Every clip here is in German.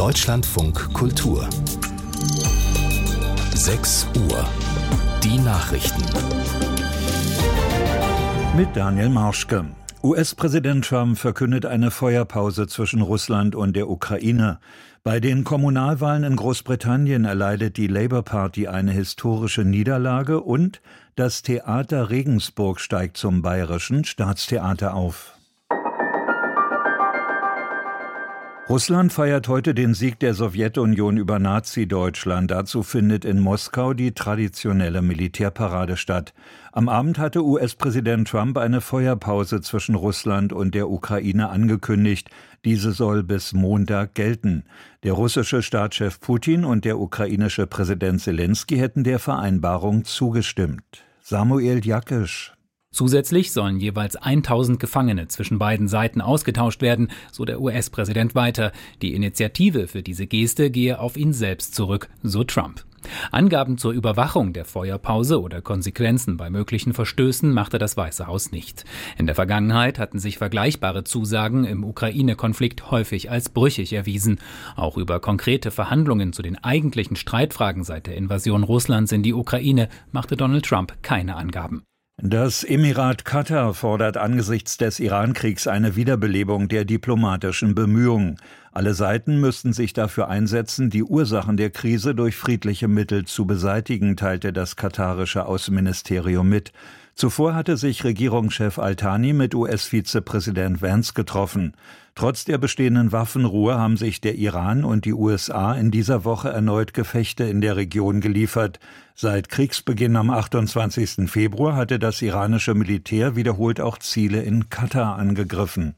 Deutschlandfunk Kultur 6 Uhr. Die Nachrichten. Mit Daniel Marschke. US-Präsident Trump verkündet eine Feuerpause zwischen Russland und der Ukraine. Bei den Kommunalwahlen in Großbritannien erleidet die Labour Party eine historische Niederlage und das Theater Regensburg steigt zum Bayerischen Staatstheater auf. Russland feiert heute den Sieg der Sowjetunion über Nazi-Deutschland. Dazu findet in Moskau die traditionelle Militärparade statt. Am Abend hatte US-Präsident Trump eine Feuerpause zwischen Russland und der Ukraine angekündigt. Diese soll bis Montag gelten. Der russische Staatschef Putin und der ukrainische Präsident Selenskyj hätten der Vereinbarung zugestimmt. Samuel Jakisch. Zusätzlich sollen jeweils 1000 Gefangene zwischen beiden Seiten ausgetauscht werden, so der US-Präsident weiter. Die Initiative für diese Geste gehe auf ihn selbst zurück, so Trump. Angaben zur Überwachung der Feuerpause oder Konsequenzen bei möglichen Verstößen machte das Weiße Haus nicht. In der Vergangenheit hatten sich vergleichbare Zusagen im Ukraine-Konflikt häufig als brüchig erwiesen. Auch über konkrete Verhandlungen zu den eigentlichen Streitfragen seit der Invasion Russlands in die Ukraine machte Donald Trump keine Angaben. Das Emirat Katar fordert angesichts des Iran-Kriegs eine Wiederbelebung der diplomatischen Bemühungen. Alle Seiten müssten sich dafür einsetzen, die Ursachen der Krise durch friedliche Mittel zu beseitigen, teilte das katarische Außenministerium mit. Zuvor hatte sich Regierungschef Al-Thani mit US-Vizepräsident Vance getroffen. Trotz der bestehenden Waffenruhe haben sich der Iran und die USA in dieser Woche erneut Gefechte in der Region geliefert. Seit Kriegsbeginn am 28. Februar hatte das iranische Militär wiederholt auch Ziele in Katar angegriffen.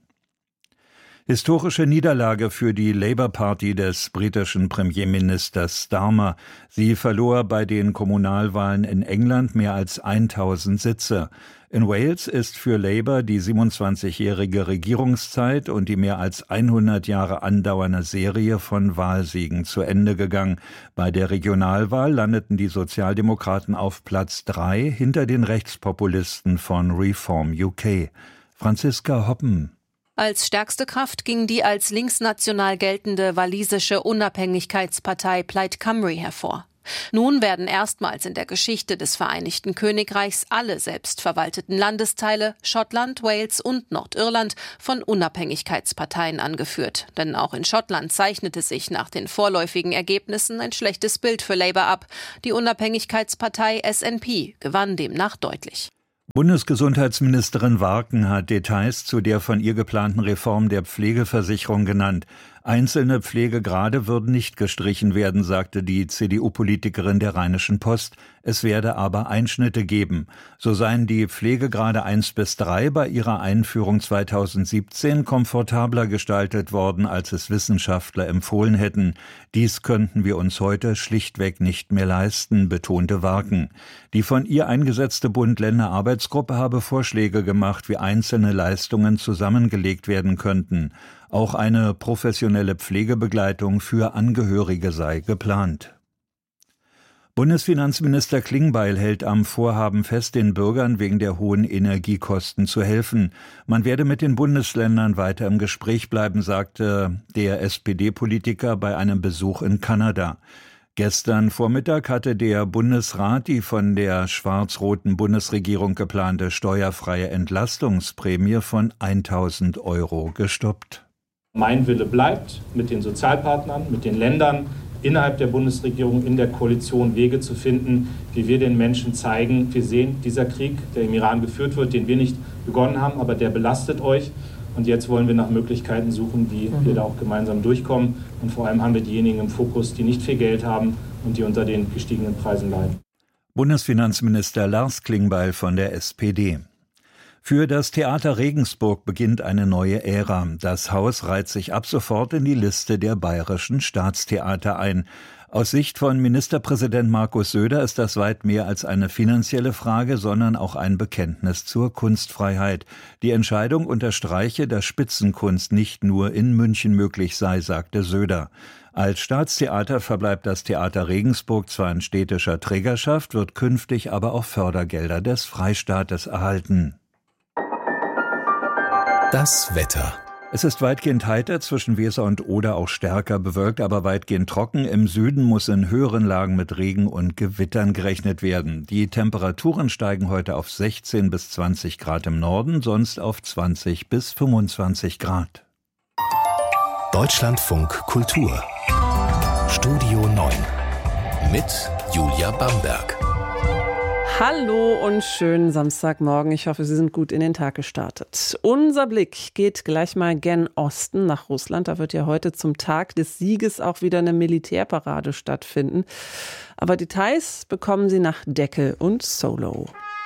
Historische Niederlage für die Labour Party des britischen Premierministers Starmer. Sie verlor bei den Kommunalwahlen in England mehr als 1000 Sitze. In Wales ist für Labour die 27-jährige Regierungszeit und die mehr als 100 Jahre andauernde Serie von Wahlsiegen zu Ende gegangen. Bei der Regionalwahl landeten die Sozialdemokraten auf Platz 3 hinter den Rechtspopulisten von Reform UK. Franziska Hoppen. Als stärkste Kraft ging die als linksnational geltende walisische Unabhängigkeitspartei Plaid Cymru hervor. Nun werden erstmals in der Geschichte des Vereinigten Königreichs alle selbstverwalteten Landesteile, Schottland, Wales und Nordirland, von Unabhängigkeitsparteien angeführt. Denn auch in Schottland zeichnete sich nach den vorläufigen Ergebnissen ein schlechtes Bild für Labour ab. Die Unabhängigkeitspartei SNP gewann demnach deutlich. Bundesgesundheitsministerin Warken hat Details zu der von ihr geplanten Reform der Pflegeversicherung genannt. Einzelne Pflegegrade würden nicht gestrichen werden, sagte die CDU-Politikerin der Rheinischen Post. Es werde aber Einschnitte geben. So seien die Pflegegrade 1 bis 3 bei ihrer Einführung 2017 komfortabler gestaltet worden, als es Wissenschaftler empfohlen hätten. Dies könnten wir uns heute schlichtweg nicht mehr leisten, betonte Warken. Die von ihr eingesetzte Bund-Länder-Arbeitsgruppe habe Vorschläge gemacht, wie einzelne Leistungen zusammengelegt werden könnten. Auch eine professionelle Pflegebegleitung für Angehörige sei geplant. Bundesfinanzminister Klingbeil hält am Vorhaben fest, den Bürgern wegen der hohen Energiekosten zu helfen. Man werde mit den Bundesländern weiter im Gespräch bleiben, sagte der SPD-Politiker bei einem Besuch in Kanada. Gestern Vormittag hatte der Bundesrat die von der schwarz-roten Bundesregierung geplante steuerfreie Entlastungsprämie von 1.000 € gestoppt. Mein Wille bleibt, mit den Sozialpartnern, mit den Ländern, innerhalb der Bundesregierung, in der Koalition Wege zu finden, wie wir den Menschen zeigen, wir sehen, dieser Krieg, der im Iran geführt wird, den wir nicht begonnen haben, aber der belastet euch. Und jetzt wollen wir nach Möglichkeiten suchen, wie wir da auch gemeinsam durchkommen. Und vor allem haben wir diejenigen im Fokus, die nicht viel Geld haben und die unter den gestiegenen Preisen leiden. Bundesfinanzminister Lars Klingbeil von der SPD. Für das Theater Regensburg beginnt eine neue Ära. Das Haus reiht sich ab sofort in die Liste der bayerischen Staatstheater ein. Aus Sicht von Ministerpräsident Markus Söder ist das weit mehr als eine finanzielle Frage, sondern auch ein Bekenntnis zur Kunstfreiheit. Die Entscheidung unterstreiche, dass Spitzenkunst nicht nur in München möglich sei, sagte Söder. Als Staatstheater verbleibt das Theater Regensburg zwar in städtischer Trägerschaft, wird künftig aber auch Fördergelder des Freistaates erhalten. Das Wetter. Es ist weitgehend heiter, zwischen Weser und Oder auch stärker bewölkt, aber weitgehend trocken. Im Süden muss in höheren Lagen mit Regen und Gewittern gerechnet werden. Die Temperaturen steigen heute auf 16 bis 20 Grad im Norden, sonst auf 20 bis 25 Grad. Deutschlandfunk Kultur Studio 9 mit Julia Bamberg. Hallo und schönen Samstagmorgen. Ich hoffe, Sie sind gut in den Tag gestartet. Unser Blick geht gleich mal gen Osten nach Russland. Da wird ja heute zum Tag des Sieges auch wieder eine Militärparade stattfinden. Aber Details bekommen Sie nach Deckel und Solo.